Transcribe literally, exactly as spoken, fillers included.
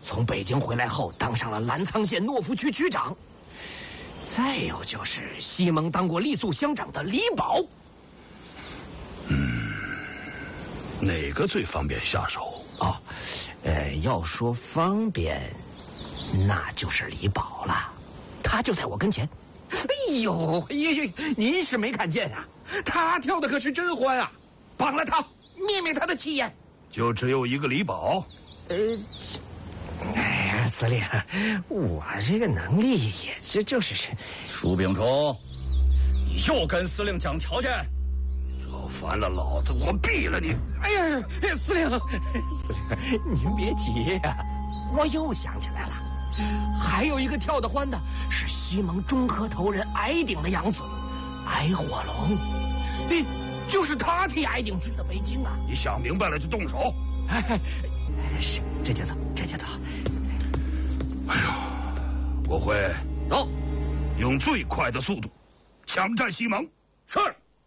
从北京回来后当上了澜沧县诺福区区长。再有就是西蒙当过傈僳乡长的李宝。 嗯，哪个最方便下手？ 哦，呃，要说方便，那就是李宝了，他就在我跟前。哎呦，爷您是没看见啊，他跳的可是真欢啊！绑了他，灭灭他的气焰。 就只有一个李宝？ 呃，哎呀，司令，我这个能力也就就是是。 舒秉忠，你又跟司令讲条件， 惹烦了老子，我毙了你！ 哎呀，司令，司令，您别急呀、啊，我又想起来了。还有一个跳得欢的是西蒙中河头人矮顶的养子矮火龙，哎，就是他替矮顶去的北京啊！ 你想明白了就动手。 哎，是，这就走，这就走。 哎呦，我会走， 用最快的速度抢占西蒙。 是。